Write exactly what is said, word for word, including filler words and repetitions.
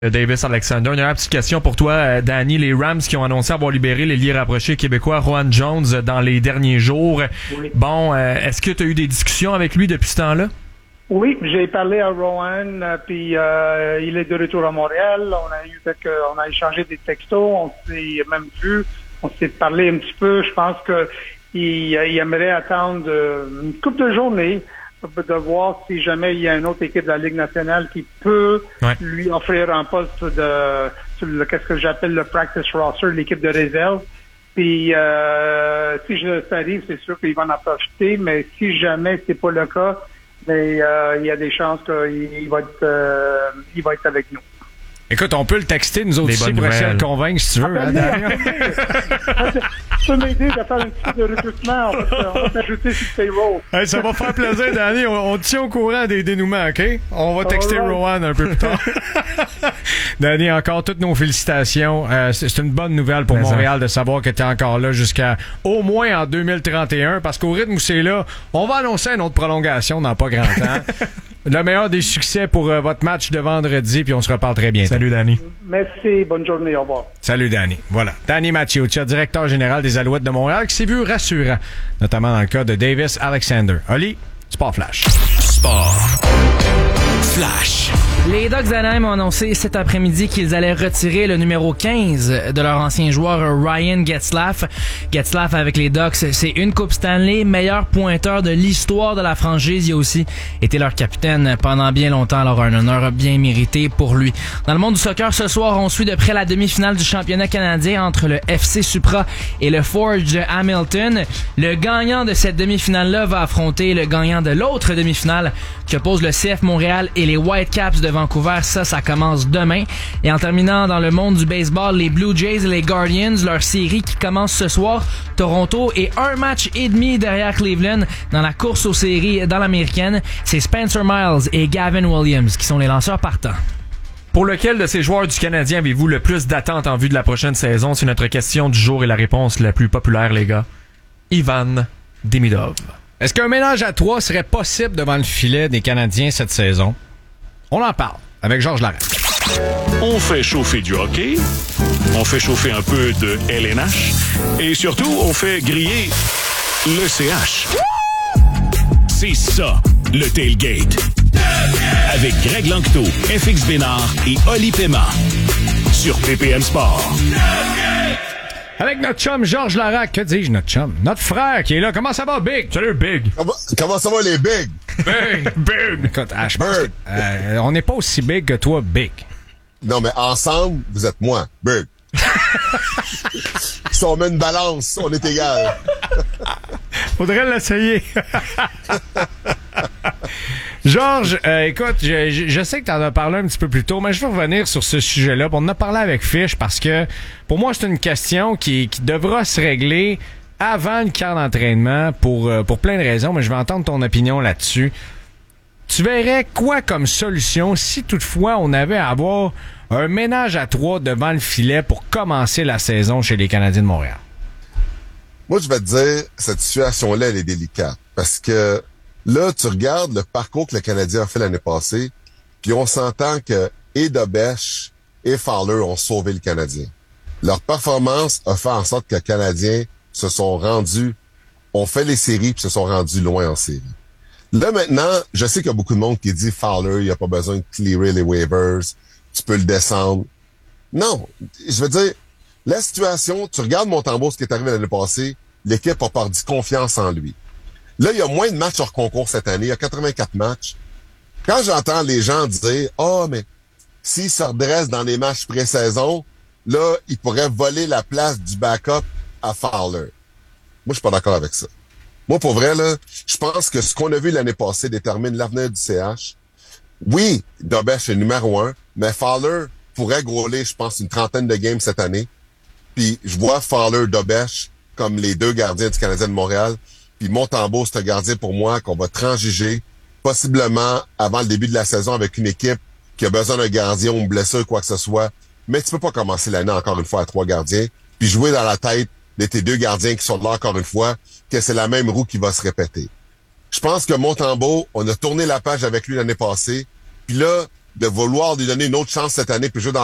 Davis Alexander. Une dernière petite question pour toi, euh, Danny. Les Rams qui ont annoncé avoir libéré l'ailier rapproché québécois Rohan Jones dans les derniers jours. Oui. Bon, euh, est-ce que tu as eu des discussions avec lui depuis ce temps-là? Oui, j'ai parlé à Rohan, euh, puis euh, il est de retour à Montréal. On a eu quelques, on a échangé des textos, on s'est même vu, on s'est parlé un petit peu. Je pense que il, il aimerait attendre euh, une couple de journées de voir si jamais il y a une autre équipe de la Ligue nationale qui peut ouais. lui offrir un poste de sur le qu'est-ce que j'appelle le practice roster, l'équipe de réserve. Puis euh, si je, ça arrive, c'est sûr qu'il va en profiter, mais si jamais c'est pas le cas, mais euh, il y a des chances qu'il il va être euh, il va être avec nous. Écoute, on peut le texter, nous autres ici, pour essayer de le convaincre, si tu veux. Hein, tu peux m'aider à faire un petit peu de recrutement. On va, on va t'ajouter sur le payroll. Hey, ça va faire plaisir, Danny. On, on te tient au courant des dénouements, OK? On va texter right. Rohan un peu plus tard. Danny, encore toutes nos félicitations. Euh, c'est, c'est une bonne nouvelle pour Mais Montréal ça. de savoir que tu es encore là jusqu'à au moins en deux mille trente et un, parce qu'au rythme où c'est là, on va annoncer une autre prolongation dans pas grand temps. Le meilleur des succès pour euh, votre match de vendredi, puis on se reparle très bientôt. Salut, Danny. Merci, bonne journée, au revoir. Salut, Danny. Voilà. Danny Maciocia, directeur général des Alouettes de Montréal, qui s'est vu rassurant, notamment dans le cas de Davis Alexander. Oli, Sport Flash. Sport Flash. Les Ducks d'Anaheim ont annoncé cet après-midi qu'ils allaient retirer le numéro quinze de leur ancien joueur Ryan Getzlaf. Getzlaf avec les Ducks, c'est une Coupe Stanley, meilleur pointeur de l'histoire de la franchise. Il a aussi été leur capitaine pendant bien longtemps, alors un honneur bien mérité pour lui. Dans le monde du soccer, ce soir, on suit de près la demi-finale du championnat canadien entre le F C Supra et le Forge de Hamilton. Le gagnant de cette demi-finale-là va affronter le gagnant de l'autre demi-finale qui oppose le C F Montréal et les Whitecaps de Vancouver. Ça, ça commence demain. Et en terminant dans le monde du baseball, les Blue Jays et les Guardians, leur série qui commence ce soir. Toronto est un match et demi derrière Cleveland dans la course aux séries dans l'américaine. C'est Spencer Miles et Gavin Williams qui sont les lanceurs partants. Pour lequel de ces joueurs du Canadien avez-vous le plus d'attentes en vue de la prochaine saison? C'est notre question du jour et la réponse la plus populaire, les gars. Ivan Demidov. Est-ce qu'un ménage à trois serait possible devant le filet des Canadiens cette saison? On en parle avec Georges Larac. On fait chauffer du hockey, on fait chauffer un peu de L N H et surtout, on fait griller le C H. C'est ça, le Tailgate. Avec Greg Lanctot, F X Bénard et Oli Pema sur P P M Sport. Avec notre chum Georges Larac. Que dis-je, notre chum? Notre frère qui est là. Comment ça va, Big? Salut, Big. Comment, comment ça va, les Big? Big, Big. Écoute, ah, je pense que, euh, on n'est pas aussi big que toi, Big. Non, mais ensemble, vous êtes moi, Big. Si on met une balance, on est égal. Faudrait l'essayer. Georges, euh, écoute, je, je, je sais que tu en as parlé un petit peu plus tôt, mais je vais revenir sur ce sujet-là. On en a parlé avec Fish parce que pour moi, c'est une question qui, qui devra se régler avant le camp d'entraînement pour, euh, pour plein de raisons, mais je vais entendre ton opinion là-dessus. Tu verrais quoi comme solution si toutefois on avait à avoir un ménage à trois devant le filet pour commencer la saison chez les Canadiens de Montréal? Moi, je vais te dire, cette situation-là, elle est délicate parce que là, tu regardes le parcours que le Canadien a fait l'année passée, puis on s'entend que et Dobèche et Fowler ont sauvé le Canadien. Leur performance a fait en sorte que les Canadiens se sont rendus, ont fait les séries puis se sont rendus loin en série. Là, maintenant, je sais qu'il y a beaucoup de monde qui dit Fowler, il n'y a pas besoin de clearer les waivers, tu peux le descendre. Non, je veux dire, la situation, tu regardes Montembeault, ce qui est arrivé l'année passée, l'équipe a perdu confiance en lui. Là, il y a moins de matchs hors concours cette année. Il y a quatre-vingt-quatre matchs. Quand j'entends les gens dire « Ah, oh, mais s'il se redresse dans les matchs pré-saison, là, il pourrait voler la place du backup à Fowler. » Moi, je suis pas d'accord avec ça. Moi, pour vrai, là, je pense que ce qu'on a vu l'année passée détermine l'avenir du C H. Oui, Dobèche est numéro un, mais Fowler pourrait grouler, je pense, une trentaine de games cette année. Puis, je vois Fowler, Dobèche comme les deux gardiens du Canadien de Montréal. Puis Montembeault, c'est un gardien pour moi qu'on va transiger possiblement avant le début de la saison avec une équipe qui a besoin d'un gardien ou une blessure, quoi que ce soit. Mais tu peux pas commencer l'année encore une fois à trois gardiens, puis jouer dans la tête de tes deux gardiens qui sont là encore une fois, que c'est la même roue qui va se répéter. Je pense que Montembeault, on a tourné la page avec lui l'année passée, puis là, de vouloir lui donner une autre chance cette année puis jouer dans